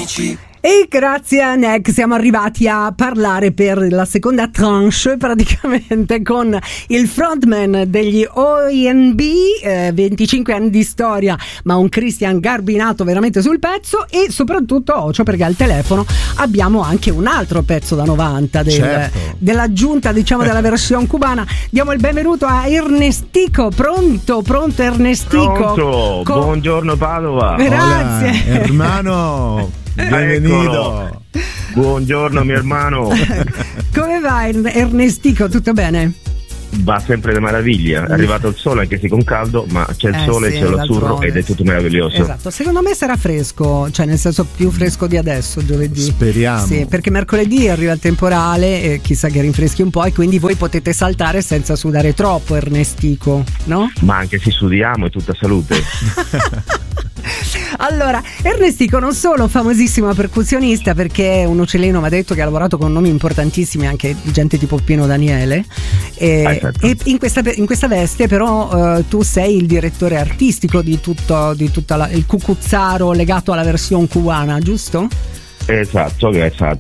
E grazie a NEC siamo arrivati a parlare per la seconda tranche praticamente con il frontman degli ONB, 25 anni di storia, ma un Christian garbinato veramente sul pezzo, e soprattutto Ocio, perché al telefono abbiamo anche un altro pezzo da 90 dell'aggiunta, diciamo, della versione cubana. Diamo il benvenuto a Ernestico. Pronto Ernestico? Pronto, buongiorno Padova. Grazie. Hola, hermano. Benvenuto. Buongiorno mio hermano. Come va Ernestico? Tutto bene? Va sempre di meraviglia. È arrivato il sole, anche se con caldo, ma c'è il sole, sì, c'è l'azzurro ed è tutto meraviglioso. Esatto, secondo me sarà fresco, cioè nel senso più fresco di adesso giovedì. Speriamo. Sì, perché mercoledì arriva il temporale e chissà che rinfreschi un po', e quindi voi potete saltare senza sudare troppo, Ernestico, no? Ma anche se sudiamo è tutta salute. Allora, Ernestico non solo famosissimo percussionista, perché un uccellino mi ha detto che ha lavorato con nomi importantissimi, anche gente tipo Pino Daniele, e in questa veste però tu sei il direttore artistico di tutto il cucuzzaro legato alla versione cubana, giusto? Esatto,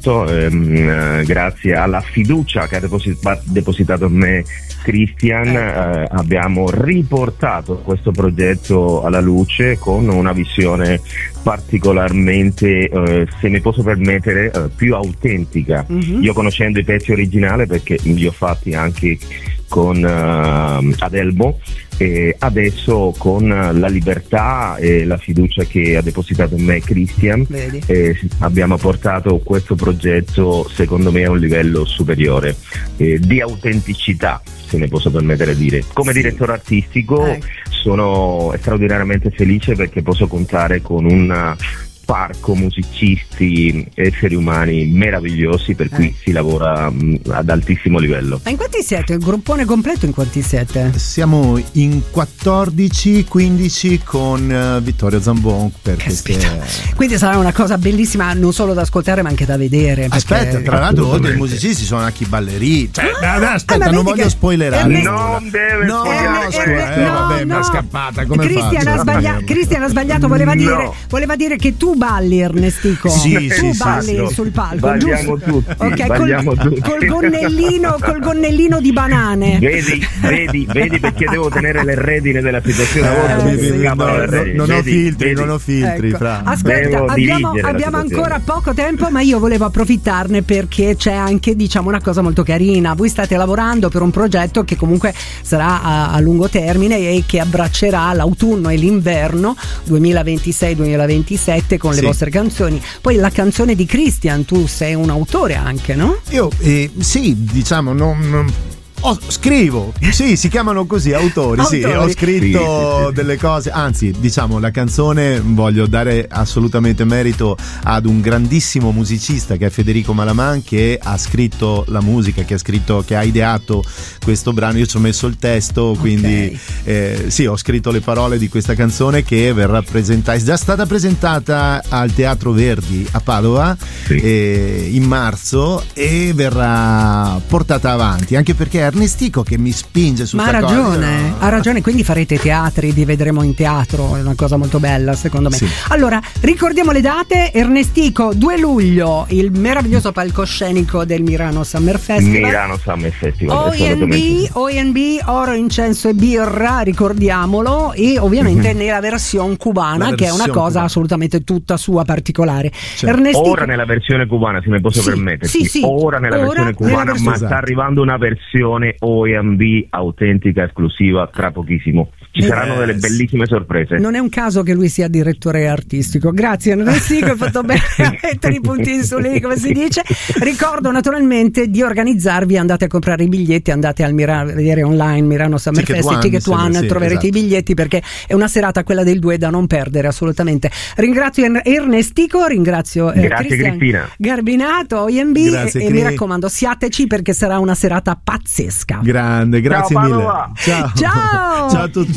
grazie alla fiducia che ha depositato in me Christian, abbiamo riportato questo progetto alla luce con una visione particolarmente, se mi posso permettere, più autentica. Mm-hmm. Io, conoscendo i pezzi originali, perché li ho fatti anche con Adelmo, e adesso con la libertà e la fiducia che ha depositato in me Christian, abbiamo portato questo progetto secondo me a un livello superiore di autenticità, se ne posso permettere di dire. Come direttore artistico sono straordinariamente felice perché posso contare con un parco musicisti, esseri umani meravigliosi, per cui si lavora ad altissimo livello. Ma in quanti siete? Il gruppone completo in quanti siete? Siamo in 14-15 con Vittorio Zambon. Quindi sarà una cosa bellissima non solo da ascoltare ma anche da vedere. Aspetta, tra l'altro oltre ai musicisti sono anche i ballerini. Aspetta, non voglio spoilerare. Non deve vabbè, mi è scappata. Come Cristian ha sbagliato, voleva dire che tu balli, Ernestico. Tu balli sul palco. Balliamo tutti. Ok, col gonnellino di banane. Vedi perché devo tenere le redine della situazione. Non ho filtri. Ecco. Aspetta, abbiamo ancora poco tempo, ma io volevo approfittarne perché c'è anche, diciamo, una cosa molto carina. Voi state lavorando per un progetto che comunque sarà a lungo termine e che abbraccerà l'autunno e l'inverno 2026-2027 con le vostre canzoni. Poi la canzone di Christian, tu sei un autore anche, no? Io sì, diciamo, scrivo, sì, si chiamano così, autori. Sì, ho scritto delle cose, anzi, diciamo, la canzone voglio dare assolutamente merito ad un grandissimo musicista che è Federico Malaman, che ha scritto la musica, che ha ideato questo brano. Io ci ho messo il testo, quindi sì, ho scritto le parole di questa canzone che verrà presentata, è già stata presentata al Teatro Verdi a Padova in marzo, e verrà portata avanti, anche perché Ernestico che mi spinge su questa cosa. Ha ragione, quindi farete teatri, vi vedremo in teatro, è una cosa molto bella secondo me. Sì. Allora, ricordiamo le date. Ernestico, 2 luglio, il meraviglioso palcoscenico del Milano Summer Festival. ONB, oro, incenso e birra, ricordiamolo, e ovviamente nella versione cubana, che è una cosa assolutamente tutta sua, particolare. Ernestico, ora nella versione cubana, se mi posso permettere. Ora nella versione cubana, ma sta arrivando una versione ONB autentica, esclusiva, tra pochissimo. Ci saranno delle bellissime sorprese. Non è un caso che lui sia direttore artistico. Grazie Ernestico, hai fatto bene a mettere i puntini su lì, come si dice. Ricordo naturalmente di organizzarvi, andate a comprare i biglietti, andate a vedere online Milano Summer Festival, Ticket One, troverete i biglietti, perché è una serata, quella del 2, da non perdere assolutamente. Ringrazio Ernestico, ringrazio Christian Garbinato, ONB, e mi raccomando, siateci perché sarà una serata pazzesca. Grande, grazie mille. Ciao a tutti.